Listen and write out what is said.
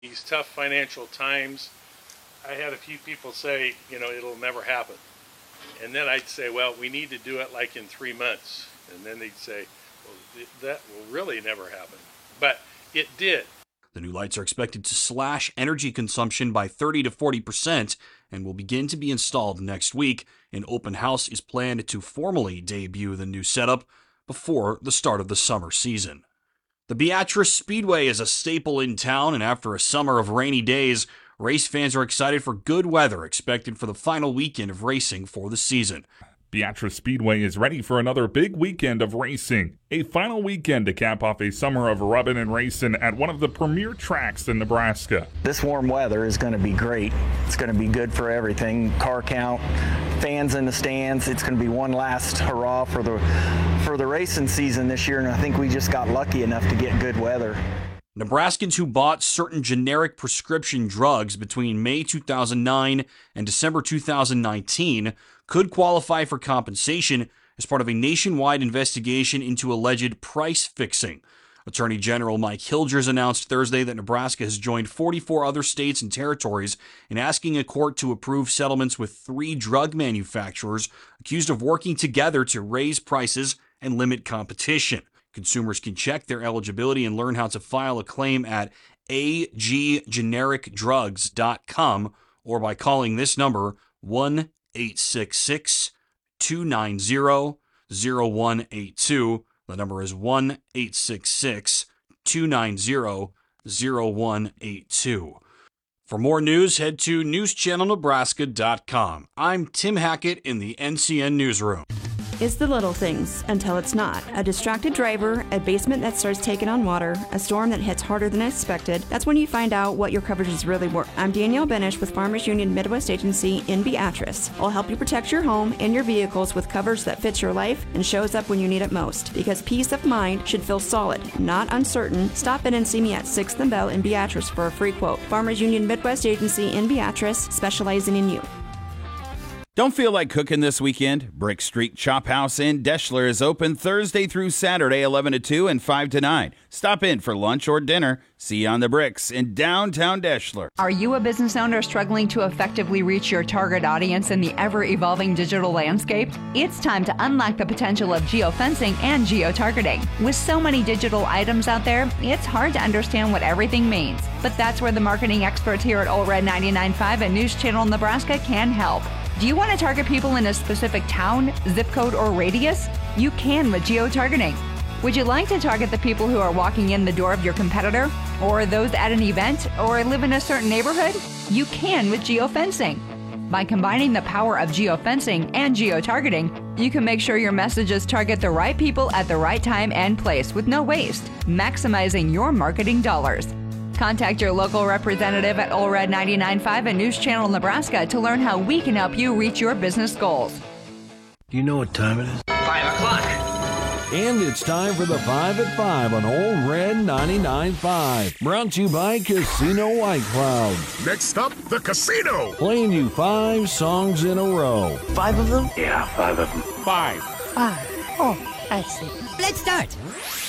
These tough financial times, I had a few people say, it'll never happen. And then I'd say, well, we need to do it like in 3 months. And then they'd say, well, that will really never happen. But it did. The new lights are expected to slash energy consumption by 30 to 40% and will begin to be installed next week. An open house is planned to formally debut the new setup before the start of the summer season. The Beatrice Speedway is a staple in town, and after a summer of rainy days, race fans are excited for good weather expected for the final weekend of racing for the season. Beatrice Speedway is ready for another big weekend of racing. A final weekend to cap off a summer of rubbing and racing at one of the premier tracks in Nebraska. This warm weather is going to be great. It's going to be good for everything. Car count, fans in the stands. It's going to be one last hurrah for the racing season this year, and I think we just got lucky enough to get good weather. Nebraskans who bought certain generic prescription drugs between May 2009 and December 2019 could qualify for compensation as part of a nationwide investigation into alleged price fixing. Attorney General Mike Hilgers announced Thursday that Nebraska has joined 44 other states and territories in asking a court to approve settlements with 3 drug manufacturers accused of working together to raise prices and limit competition. Consumers can check their eligibility and learn how to file a claim at aggenericdrugs.com or by calling this number 1-866-290-0182. The number is 1-866-290-0182. For more news, head to newschannelnebraska.com. I'm Tim Hackett in the NCN Newsroom. It's the little things until it's not. A distracted driver, a basement that starts taking on water, a storm that hits harder than expected. That's when you find out what your coverage is really worth. I'm Danielle Benish with Farmers Union Midwest Agency in Beatrice. I'll help you protect your home and your vehicles with coverage that fits your life and shows up when you need it most. Because peace of mind should feel solid, not uncertain. Stop in and see me at 6th and Bell in Beatrice for a free quote. Farmers Union Midwest Agency in Beatrice, specializing in you. Don't feel like cooking this weekend? Brick Street Chop House in Deschler is open Thursday through Saturday, 11 to 2 and 5 to 9. Stop in for lunch or dinner. See you on the bricks in downtown Deschler. Are you a business owner struggling to effectively reach your target audience in the ever-evolving digital landscape? It's time to unlock the potential of geofencing and geotargeting. With so many digital items out there, it's hard to understand what everything means. But that's where the marketing experts here at Ole Red 99.5 and News Channel Nebraska can help. Do you want to target people in a specific town, zip code, or radius? You can with geotargeting. Would you like to target the people who are walking in the door of your competitor, or those at an event, or live in a certain neighborhood? You can with geofencing. By combining the power of geofencing and geotargeting, you can make sure your messages target the right people at the right time and place with no waste, maximizing your marketing dollars. Contact your local representative at Ole Red 99.5 and News Channel Nebraska to learn how we can help you reach your business goals. Do you know what time it is? 5 o'clock. And it's time for the 5 at 5 on Ole Red 99.5. Brought to you by Casino White Cloud. Next up, the casino. Playing you 5 songs in a row. 5 of them? Yeah, 5 of them. 5. 5. Oh, I see. Let's start.